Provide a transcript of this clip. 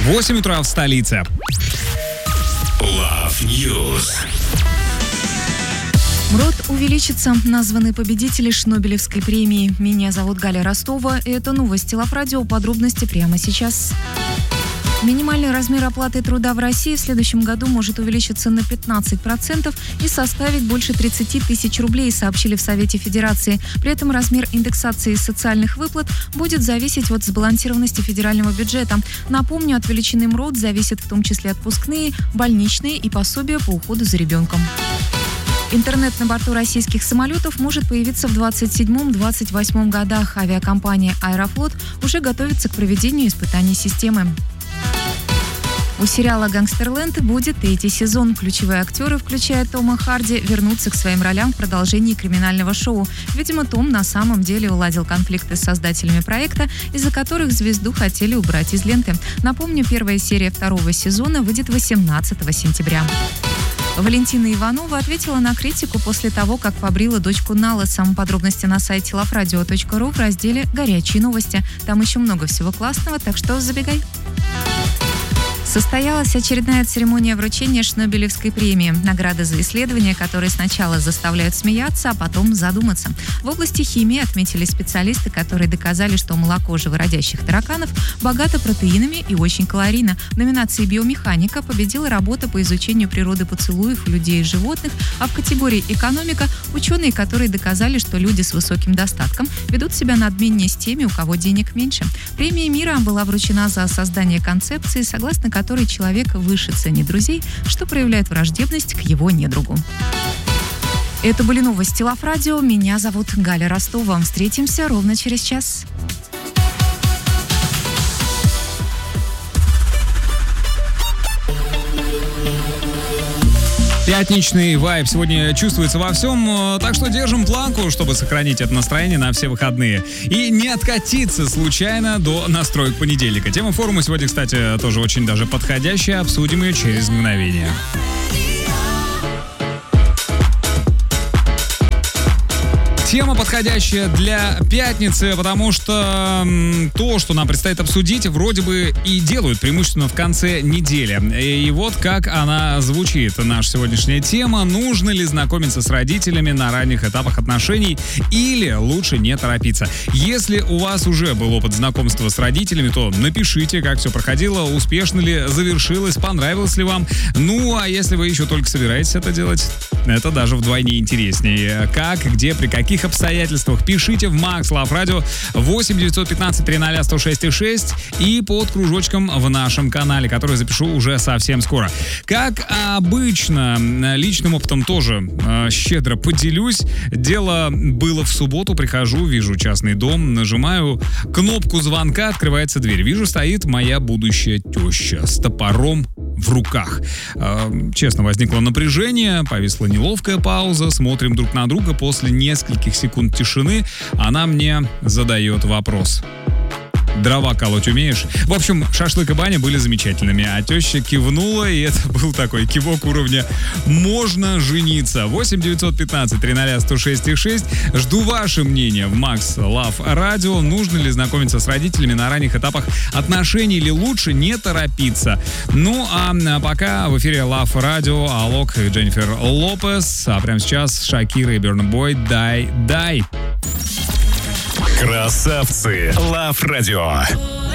8 утра в столице. Love News. МРОТ увеличится. Названы победители Шнобелевской премии. Меня зовут Галя Ростова. Это новости Love Radio. Подробности прямо сейчас. Минимальный размер оплаты труда в России в следующем году может увеличиться на 15% и составить больше 30 тысяч рублей, сообщили в Совете Федерации. При этом размер индексации социальных выплат будет зависеть от сбалансированности федерального бюджета. Напомню, от величины МРОТ зависят в том числе отпускные, больничные и пособия по уходу за ребенком. Интернет на борту российских самолетов может появиться в 27-28 годах. Авиакомпания «Аэрофлот» уже готовится к проведению испытаний системы. У сериала «Гангстерленд» будет 3-й сезон. Ключевые актеры, включая Тома Харди, вернутся к своим ролям в продолжении криминального шоу. Видимо, Том на самом деле уладил конфликты с создателями проекта, из-за которых звезду хотели убрать из ленты. Напомню, первая серия 2-го сезона выйдет 18 сентября. Валентина Иванова ответила на критику после того, как побрила дочку налысом. Подробности на сайте loveradio.ru в разделе «Горячие новости». Там еще много всего классного, так что забегай. Состоялась очередная церемония вручения Шнобелевской премии. Награды за исследования, которые сначала заставляют смеяться, а потом задуматься. В области химии отметили специалисты, которые доказали, что молоко живородящих тараканов богато протеинами и очень калорийно. В номинации «Биомеханика» победила работа по изучению природы поцелуев у людей и животных, а в категории «Экономика» ученые, которые доказали, что люди с высоким достатком ведут себя надменнее с теми, у кого денег меньше. Премия мира была вручена за создание концепции, согласно которой человек выше ценит друзей, что проявляет враждебность к его недругу. Это были новости Love Radio. Меня зовут Галя Ростова. Встретимся ровно через час. Пятничный вайб сегодня чувствуется во всем, так что держим планку, чтобы сохранить это настроение на все выходные. И не откатиться случайно до настроек понедельника. Тема форума сегодня, кстати, тоже очень даже подходящая. Обсудим ее через мгновение. Тема подходящая для пятницы, потому что то, что нам предстоит обсудить, вроде бы и делают преимущественно в конце недели. И вот как она звучит, наша сегодняшняя тема. Нужно ли знакомиться с родителями на ранних этапах отношений или лучше не торопиться? Если у вас уже был опыт знакомства с родителями, то напишите, как все проходило, успешно ли завершилось, понравилось ли вам. Ну, а если вы еще только собираетесь это делать, это даже вдвойне интереснее. Как, где, при каких обстоятельствах? Пишите в Max Love Radio 8 915 300 106,6 и под кружочком в нашем канале, который запишу уже совсем скоро. Как обычно, личным опытом тоже щедро поделюсь. Дело было в субботу, прихожу, вижу частный дом, нажимаю кнопку звонка, открывается дверь. Вижу, стоит моя будущая теща с топором в руках. Честно, возникло напряжение, повисла неловкая пауза, смотрим друг на друга. После нескольких секунд тишины она мне задает вопрос: дрова колоть умеешь? В общем, шашлык и баня были замечательными, а теща кивнула, и это был такой кивок уровня «можно жениться». 8 915 300 106,6. Жду ваше мнение в Max Love Radio. Нужно ли знакомиться с родителями на ранних этапах отношений или лучше не торопиться? Ну, а пока в эфире Love Radio Алок и Дженнифер Лопес. А прямо сейчас Шакира и Burna Boy «Дай». Красавцы. Love Radio.